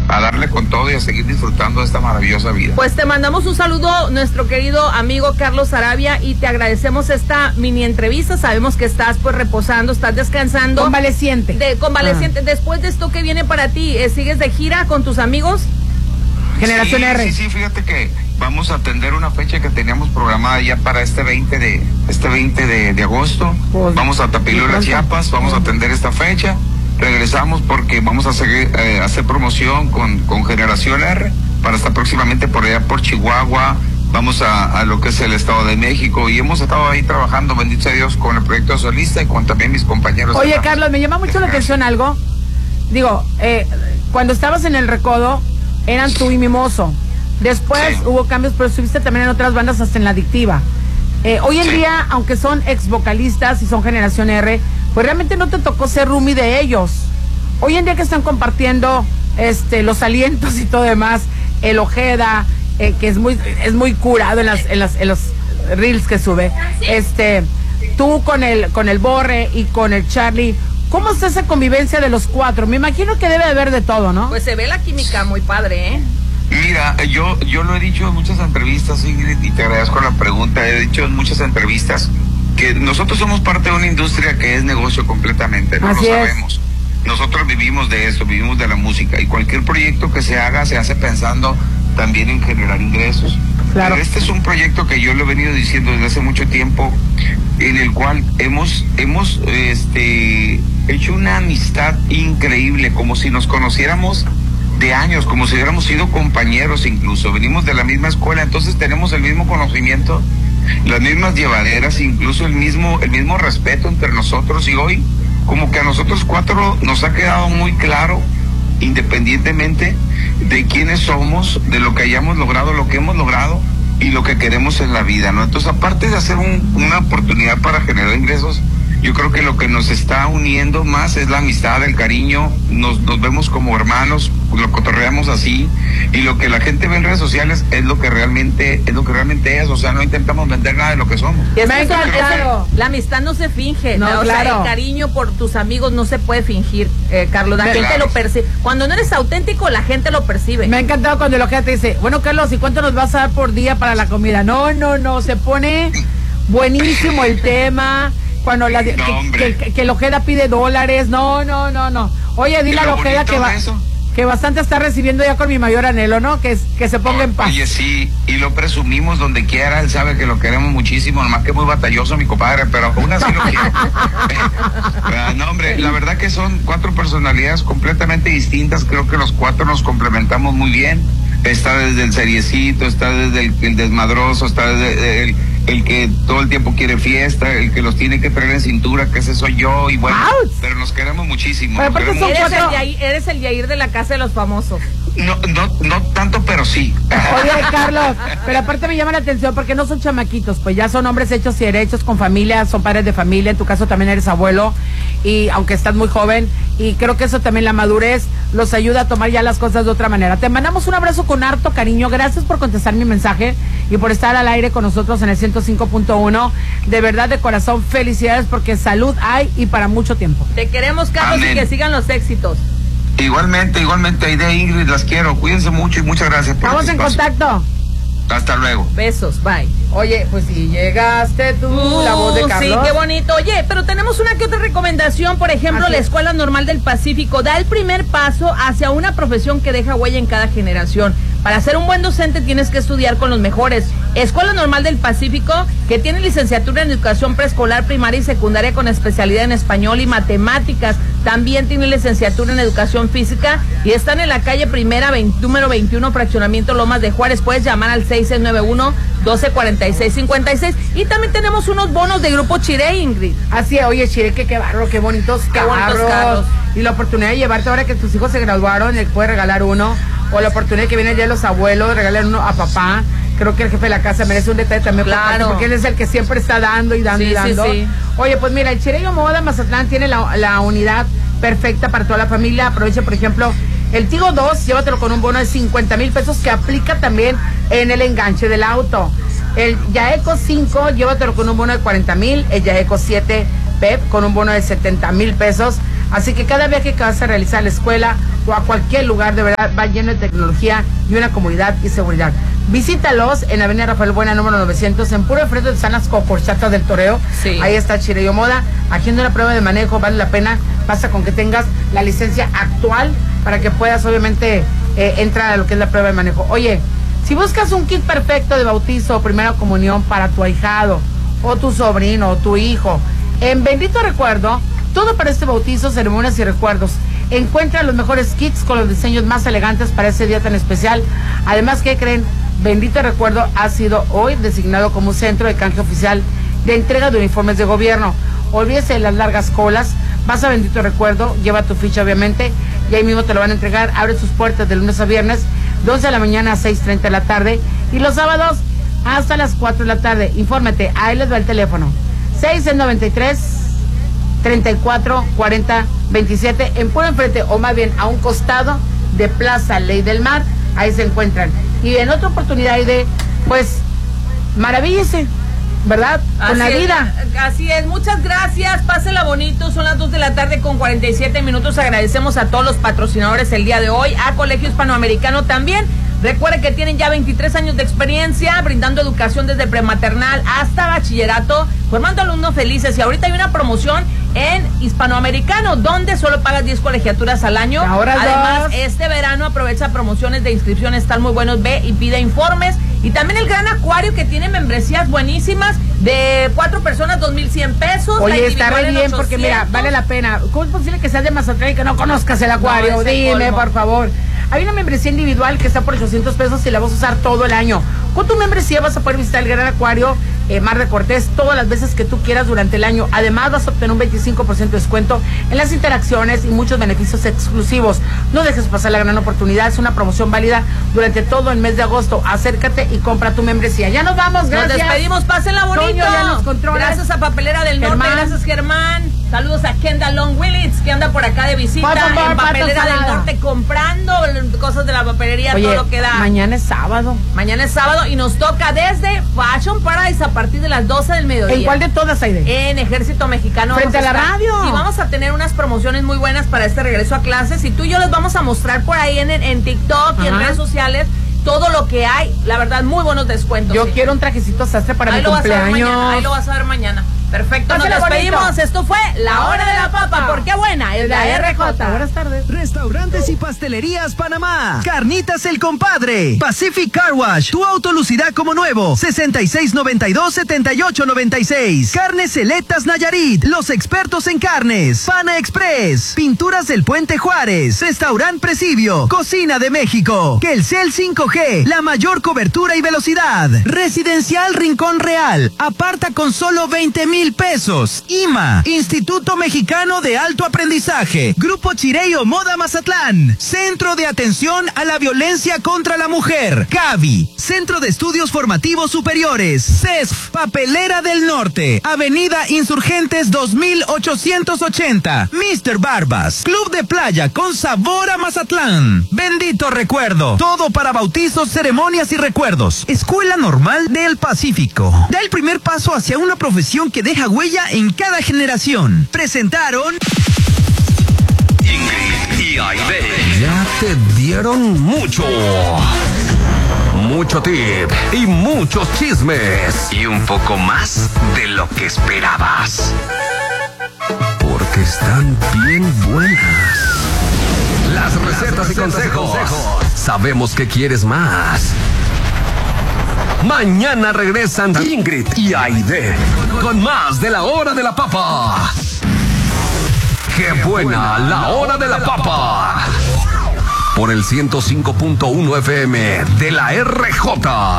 a darle con todo y a seguir disfrutando de esta maravillosa vida. Pues te mandamos un saludo, nuestro querido amigo Carlos Sarabia, y te agradecemos esta mini entrevista. Sabemos que estás pues reposando, estás descansando. Convaleciente. Convaleciente. Después de esto, ¿qué viene para ti? ¿Sigues de gira con tus amigos? Generación R. Sí, fíjate que vamos a atender una fecha que teníamos programada ya para este 20 de agosto. Pues, vamos a Tapilula, Chiapas, vamos a atender esta fecha. Regresamos porque vamos a seguir hacer promoción con Generación R para estar próximamente por allá por Chihuahua. Vamos a lo que es el Estado de México y hemos estado ahí trabajando, bendito sea Dios, con el proyecto solista y con también mis compañeros. Oye, Carlos, me llama mucho la atención algo. Digo, cuando estabas en El Recodo, eran tú y Mimoso. Después hubo cambios, pero estuviste también en otras bandas, hasta en La Adictiva. Hoy en día, aunque son ex vocalistas y son Generación R, pues realmente no te tocó ser roomie de ellos. Hoy en día que están compartiendo los alientos y todo demás, el Ojeda, que es muy curado en los reels que sube, tú con el Borre y con el Charlie, ¿cómo está esa convivencia de los cuatro? Me imagino que debe de haber de todo, ¿no? Pues se ve la química muy padre, ¿eh? Mira, yo lo he dicho en muchas entrevistas, Ingrid, y te agradezco la pregunta. He dicho en muchas entrevistas que nosotros somos parte de una industria que es negocio completamente, no Así lo sabemos. Nosotros vivimos de esto, vivimos de la música, y cualquier proyecto que se haga se hace pensando también en generar ingresos. Claro. Pero este es un proyecto que yo lo he venido diciendo desde hace mucho tiempo, en el cual hemos hecho una amistad increíble, como si nos conociéramos de años, como si hubiéramos sido compañeros incluso, venimos de la misma escuela, entonces tenemos el mismo conocimiento, las mismas llevaderas, incluso el mismo respeto entre nosotros, y hoy como que a nosotros cuatro nos ha quedado muy claro, independientemente de quiénes somos, de lo que hayamos logrado, lo que hemos logrado y lo que queremos en la vida, ¿no? Entonces, aparte de hacer una oportunidad para generar ingresos, yo creo que lo que nos está uniendo más es la amistad, el cariño, nos vemos como hermanos, lo cotorreamos así, y lo que la gente ve en redes sociales es lo que realmente es, o sea, no intentamos vender nada de lo que somos. Y es que la amistad no se finge, no, o claro. sea, el cariño por tus amigos no se puede fingir, Carlos, la gente lo percibe. Cuando no eres auténtico, la gente lo percibe. Me ha encantado cuando el Ojeda te dice, bueno, Carlos, ¿y cuánto nos vas a dar por día para la comida? No, se pone buenísimo el tema. Cuando que el Ojeda pide dólares, no. Oye, dile al Ojeda que bastante está recibiendo ya con mi mayor anhelo, ¿no? Que se ponga en paz. Oye, sí, y lo presumimos donde quiera, él sabe que lo queremos muchísimo, nomás que es muy batalloso mi compadre, pero aún así lo quiere. No, hombre, la verdad que son cuatro personalidades completamente distintas, creo que los cuatro nos complementamos muy bien. Está desde el seriecito, está desde el desmadroso, está desde el que todo el tiempo quiere fiesta, el que los tiene que traer en cintura, que ese soy yo, y bueno, pero nos queremos muchísimo. Eres el Yair de la casa de los famosos. No tanto, pero sí. Oye, Carlos, pero aparte me llama la atención porque no son chamaquitos, pues ya son hombres hechos y derechos, con familia, son padres de familia, en tu caso también eres abuelo, y aunque estás muy joven, y creo que eso también, la madurez, los ayuda a tomar ya las cosas de otra manera. Te mandamos un abrazo con harto cariño, gracias por contestar mi mensaje y por estar al aire con nosotros en el 105.1, de verdad, de corazón, felicidades, porque salud hay y para mucho tiempo. Te queremos, Carlos. Amén. Y que sigan los éxitos. Igualmente, Aide, Ingrid, las quiero, cuídense mucho y muchas gracias por Estamos en contacto. Hasta luego. Besos, bye. Oye, pues si llegaste tú, la voz de Carlos. Sí, qué bonito. Oye, pero tenemos una que otra recomendación. Por ejemplo, la Escuela Normal del Pacífico da el primer paso hacia una profesión que deja huella en cada generación. Para ser un buen docente tienes que estudiar con los mejores. Escuela Normal del Pacífico, que tiene licenciatura en educación preescolar, primaria y secundaria con especialidad en español y matemáticas. También tiene licenciatura en educación física y están en la calle Primera, número 21, fraccionamiento Lomas de Juárez. Puedes llamar al 691-1246-56. Y también tenemos unos bonos de Grupo Chiré, Ingrid. Así es, oye, Chiré, qué barro, qué bonitos carros. Y la oportunidad de llevarte ahora que tus hijos se graduaron, le puedes regalar uno. O la oportunidad de que vienen ya los abuelos, regalar uno a papá. Creo que el jefe de la casa merece un detalle también, claro, porque él es el que siempre está dando y dando y dando. Sí. Oye, pues mira, el Chireyo Moda Mazatlán tiene la unidad perfecta para toda la familia. Aprovecha, por ejemplo, el Tigo 2, llévatelo con un bono de 50,000 pesos que aplica también en el enganche del auto. El Yaeco 5, llévatelo con un bono de 40,000. El Yaeco 7 PEP con un bono de 70,000 pesos. Así que cada viaje que vas a realizar a la escuela o a cualquier lugar, de verdad, va lleno de tecnología y una comodidad y seguridad. Visítalos en Avenida Rafael Buena, número 900, en puro enfrente de Sanas Corchatas del Toreo. Sí. Ahí está Chirello Moda, haciendo una prueba de manejo, vale la pena, basta con que tengas la licencia actual para que puedas, obviamente, entrar a lo que es la prueba de manejo. Oye, si buscas un kit perfecto de bautizo o primera comunión para tu ahijado, o tu sobrino, o tu hijo, en Bendito Recuerdo, todo para este bautizo, ceremonias y recuerdos. Encuentra los mejores kits con los diseños más elegantes para ese día tan especial. Además, ¿qué creen? Bendito Recuerdo ha sido hoy designado como centro de canje oficial de entrega de uniformes de gobierno. Olvídese de las largas colas, vas a Bendito Recuerdo, lleva tu ficha obviamente, y ahí mismo te lo van a entregar. Abre sus puertas de lunes a viernes, de 11 de la mañana a 6:30 de la tarde, y los sábados hasta las 4 de la tarde. Infórmate, ahí les va el teléfono, 693-3440-27, en puro enfrente, o más bien a un costado de Plaza Ley del Mar, ahí se encuentran. Y en otra oportunidad pues, maravíllese, ¿verdad? Con la vida. Así es, muchas gracias, pásela bonito, son las 2 de la tarde con 47 minutos, agradecemos a todos los patrocinadores el día de hoy, a Colegio Hispanoamericano también. Recuerden que tienen ya 23 años de experiencia brindando educación desde prematernal hasta bachillerato, formando alumnos felices, y ahorita hay una promoción en Hispanoamericano donde solo pagas 10 colegiaturas al año. Además, este verano aprovecha promociones de inscripción, están muy buenos, ve y pide informes. Y también el Gran Acuario, que tiene membresías buenísimas de 4 personas, 2,100 pesos. Oye, está re bien, porque mira, vale la pena. ¿Cómo es posible que seas de Mazatlán y que no conozcas el acuario? No, dime, por favor. Hay una membresía individual que está por 800 pesos y la vas a usar todo el año. Con tu membresía vas a poder visitar el Gran Acuario Mar de Cortés todas las veces que tú quieras durante el año. Además, vas a obtener un 25% de descuento en las interacciones y muchos beneficios exclusivos. No dejes pasar la gran oportunidad. Es una promoción válida durante todo el mes de agosto. Acércate y compra tu membresía. Ya nos vamos, gracias. Nos despedimos, pásenla bonito. Toño, ya nos controla. Gracias a Papelera del Norte, gracias Germán. Saludos a Kendall Long Willits, que anda por acá de visita en Papelera del Norte comprando cosas de la papelería. Oye, todo lo que da. Mañana es sábado. Mañana es sábado y nos toca desde Fashion Paradise a partir de las 12 del mediodía. ¿En cuál de todas, Aide? En Ejército Mexicano. Frente a la radio. Y vamos a tener unas promociones muy buenas para este regreso a clases. Y tú y yo les vamos a mostrar por ahí en TikTok y en redes sociales todo lo que hay. La verdad, muy buenos descuentos. Yo quiero un trajecito sastre para mi cumpleaños. Ahí lo vas a ver mañana. Perfecto, nos despedimos. Bonito. Esto fue La Hora de la Papa. ¿Por qué buena? Es la RJ. Buenas tardes. Restaurantes y pastelerías Panamá. Carnitas El Compadre. Pacific Car Wash. Tu auto lucirá como nuevo. 6692-7896. Carnes Selectas Nayarit. Los expertos en carnes. Pana Express. Pinturas del Puente Juárez. Restaurant Presidio. Cocina de México. Kelcel 5G. La mayor cobertura y velocidad. Residencial Rincón Real. Aparta con solo 20,000 pesos. IMA, Instituto Mexicano de Alto Aprendizaje. Grupo Chirello Moda Mazatlán. Centro de Atención a la Violencia contra la Mujer. CAVI, Centro de Estudios Formativos Superiores. CESF, Papelera del Norte. Avenida Insurgentes 2880. Mr. Barbas, Club de Playa con sabor a Mazatlán. Bendito Recuerdo. Todo para bautizos, ceremonias y recuerdos. Escuela Normal del Pacífico. Da el primer paso hacia una profesión que deja huella en cada generación. Presentaron Ingrid y Aide. Ya te dieron mucho tip y muchos chismes y un poco más de lo que esperabas, porque están bien buenas las recetas y consejos. Sabemos que quieres más. Mañana regresan Ingrid y Aide con más de La Hora de la Papa. ¡Qué buena La Hora de la Papa! Por el 105.1 FM de la RJ.